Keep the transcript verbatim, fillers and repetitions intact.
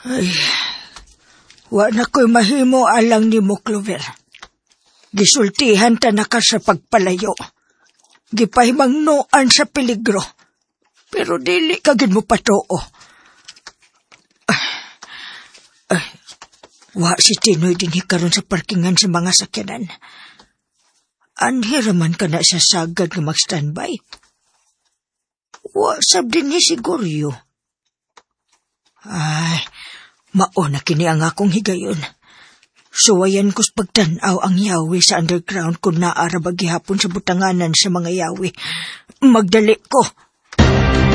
Ay, wa na ko'y mahimo alang ni mo, Clover. Gisultihan ta na ka sa pagpalayo. Gipahimangnoan sa peligro. Pero dili kagid mo patuo. Ay, ay, wa si Tinoy din hikaron sa parkingan sa mga sakyanan. Anhiraman ka na sa sagad nga mag-standby. Wa sab din ni siguryo. Ay, mauna kini ang akong higayon. Suwayan ko's pagtanaw ang yawi sa underground kung naara ba gihapon sa butanganan sa mga yawi. Magdali ko.